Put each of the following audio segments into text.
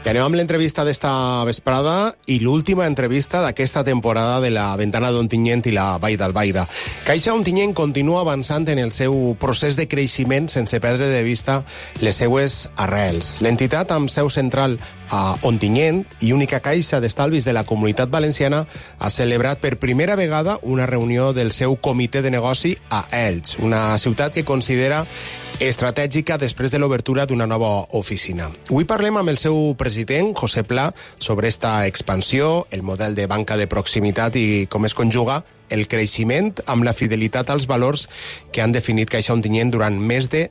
I anem amb l'entrevista d'esta vesprada i l'última entrevista d'aquesta temporada de la Ventana d'Ontinyent i la Vall d'Albaida. Caixa Ontinyent continua avançant en el seu procés de creixement sense perdre de vista les seues arrels. L'entitat amb seu central a Ontinyent i única caixa d'estalvis de la Comunitat Valenciana ha celebrat per primera vegada una reunió del seu comitè de negoci a Elx, una ciutat que considera estratègica després de l'obertura d'una nova oficina. Avui parlem amb el seu president, José Pla, sobre esta expansió, el model de banca de proximitat i com es conjuga el creixement amb la fidelitat als valors que han definit Caixa Ontinyent durant més de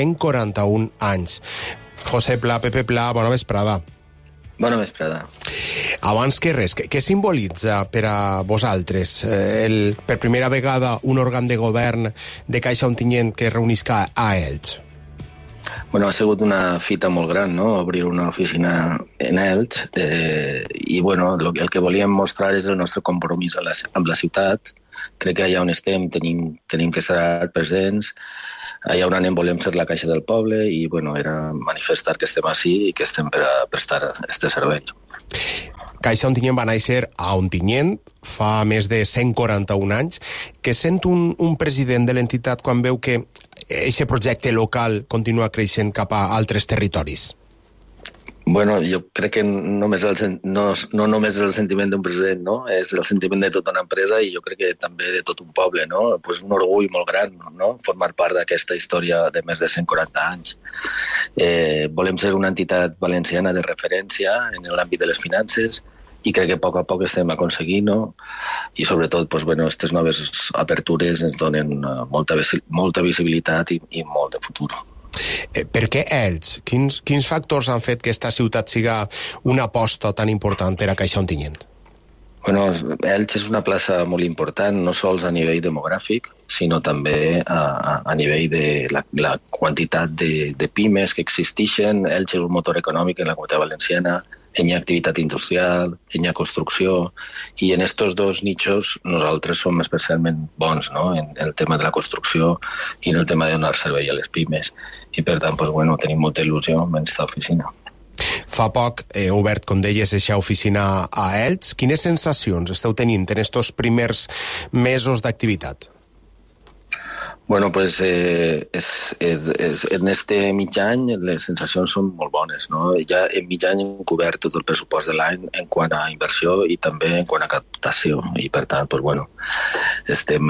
141 anys. José Pla, Pepe Pla, bona vesprada. Bona vesprada. Abans que res, què simbolitza per a vosaltres per primera vegada un òrgan de govern de Caixa Ontinyent que es reunisca a Elx? Bueno, ha sigut una fita molt gran, no?, obrir una oficina en Elx i, bueno, el que volíem mostrar és el nostre compromís amb la ciutat. Crec que allà on estem tenim que estar presents. Allà on anem volem ser la caixa del poble i, bueno, era manifestar que estem ací i que estem per a prestar este servei. Caixa Ontinyent va néixer a Ontinyent fa més de 141 anys. Què sent un president de l'entitat quan veu que aquest projecte local continua creixent cap a altres territoris? Bueno, jo crec que no només és el sentiment d'un president, no? És el sentiment de tota una empresa i jo crec que també de tot un poble, no? Pues un orgull molt gran, no?, formar part d'aquesta història de més de 140 anys. Volem ser una entitat valenciana de referència en l'àmbit de les finances i crec que a poc estem aconseguint, no? I sobretot, pues, bueno, aquestes noves apertures ens donen molta visibilitat i molt de futur. Per què Elx? Quins factors han fet que aquesta ciutat siga una aposta tan important per a Caixa Ontinyent? Bueno, Elx és una plaça molt important, no sols a nivell demogràfic, sinó també a nivell de la quantitat de pimes que existeixen. Elx és un motor econòmic en la Comunitat Valenciana, hi ha activitat industrial, hi ha construcció, i en estos dos nichos nosaltres som especialment bons, no?, en el tema de la construcció i en el tema de donar servei a les pimes. I per tant, pues, bueno, tenim molta il·lusió en aquesta oficina. Fa poc heu obert, com deies, aquesta oficina a Elx. Quines sensacions esteu tenint en estos primers mesos d'activitat? Bueno, pues en este mig any les sensacions són molt bones, no? Ja en mig any hem cobert tot el pressupost de l'any en quant a inversió i també en quant a captació i per tant, pues, bueno, estem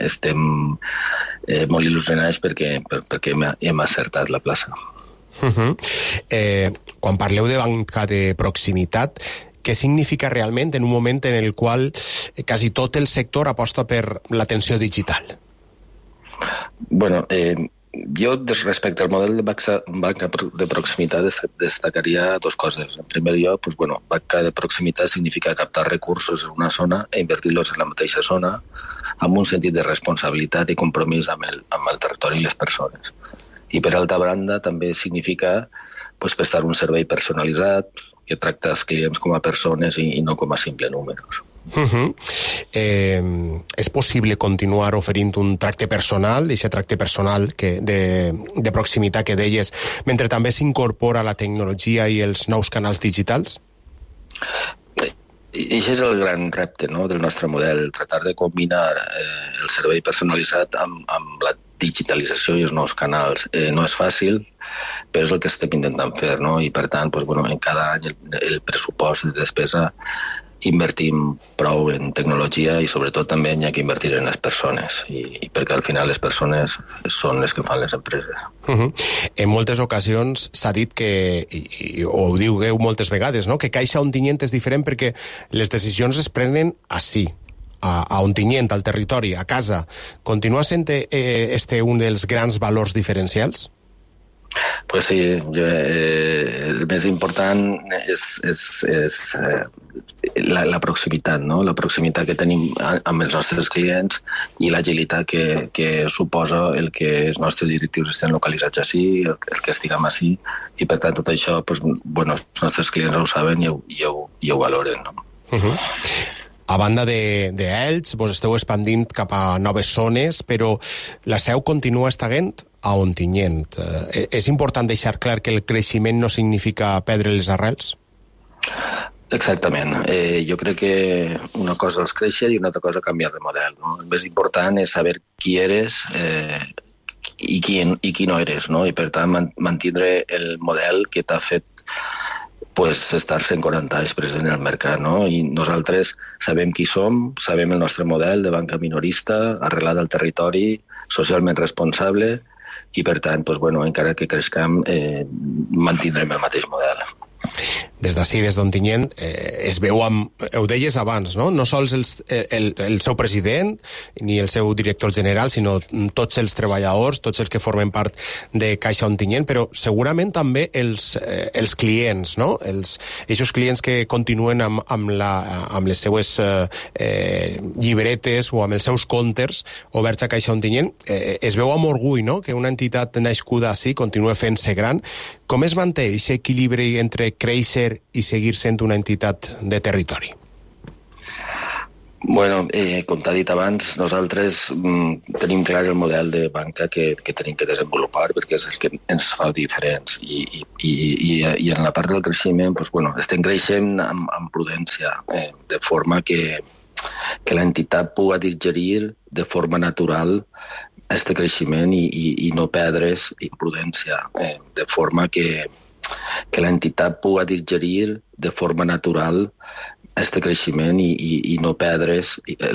molt il·lusionats perquè hem acertat la plaça. Quan parleu de banca de proximitat, què significa realment en un moment en el qual quasi tot el sector aposta per l'atenció digital? Bueno, jo respecte al model de banca de proximitat destacaria dues coses. En primer lloc, pues, bueno, banca de proximitat significa captar recursos en una zona e invertir-los en la mateixa zona amb un sentit de responsabilitat i compromís amb el territori i les persones. I per altra banda també significa, pues, prestar un servei personalitzat que tracta els clients com a persones i no com a simples números. És possible continuar oferint un tracte personal, aquest tracte personal de proximitat que deies, mentre també s'incorpora la tecnologia i els nous canals digitals? I això és el gran repte, no?, del nostre model, tratar de combinar el servei personalitzat amb la digitalització i els nous canals. No és fàcil, però és el que estem intentant fer, no? I per tant, pues, bueno, en cada any el pressupost de despesa invertim prou en tecnologia i sobretot també hi ha que invertir en les persones i perquè al final les persones són les que fan les empreses. En moltes ocasions s'ha dit que, i ho diu moltes vegades, no?, que Caixa Ontinyent és diferent perquè les decisions es prenen ací, a Ontinyent, al territori, a casa. Continua sent un dels grans valors diferencials? Pues sí, el més important és la proximitat, no? La proximitat que tenim amb els nostres clients i l'agilitat que suposa el que els nostres directius estan localitzats així, el que estiguem així, i per tant tot això, pues, bueno, els nostres clients ho saben i ho valoren, no? A banda d'Elx, vos esteu expandint cap a noves zones, però la seu continua estant a Ontinyent. És important deixar clar que el creixement no significa perdre les arrels? Exactament. Jo crec que una cosa és créixer i una altra cosa canviar de model, no? El més important és saber qui eres i qui no eres, no? I per tant mantindre el model que t'ha fet estar 140 anys present en el mercat, no? I nosaltres sabem qui som, sabem el nostre model de banca minorista, arrelat al territori, socialment responsable, i per tant, encara que creixem, mantindrem el mateix model. Des d'ací, des d'Ontinyent, es veu ho deies abans, no? No sols el seu president ni el seu director general, sinó tots els treballadors, tots els que formen part de Caixa Ontinyent, però segurament també els clients, no? Aquests clients que continuen amb les seues llibretes o amb els seus comptes oberts a Caixa Ontinyent, es veu amb orgull, no?, que una entitat nascuda així continua fent-se gran. Com es manté aquest equilibri entre créixer i seguir sent una entitat de territori? Com t'ha dit abans, nosaltres tenim clar el model de banca que tenim que desenvolupar perquè és el que ens fa diferents i en la part del creixement estem creixent amb prudència, de forma que l'entitat pugui digerir de forma natural este creixement i no perdre's prudència, de forma que l'entitat pugui digerir de forma natural este creixement i no perdre's